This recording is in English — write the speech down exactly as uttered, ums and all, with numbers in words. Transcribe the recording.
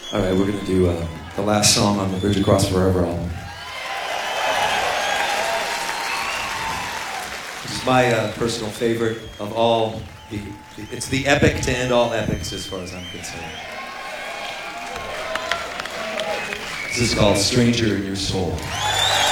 All right, we're going to do uh, the last song on the Bridge Across Forever album. This is my uh, personal favorite of all. The, it's the epic to end all epics as far as I'm concerned. This is called Stranger in Your Soul.